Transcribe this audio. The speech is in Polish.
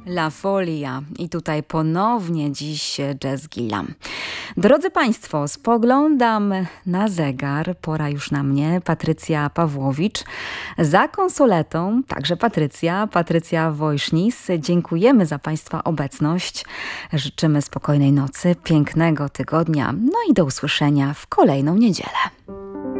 La Folia. I tutaj ponownie dziś Jazz Gillam. Drodzy Państwo, spoglądam na zegar. Pora już na mnie. Patrycja Pawłowicz. Za konsoletą także Patrycja Wojsznis. Dziękujemy za Państwa obecność. Życzymy spokojnej nocy, pięknego tygodnia. No i do usłyszenia w kolejną niedzielę.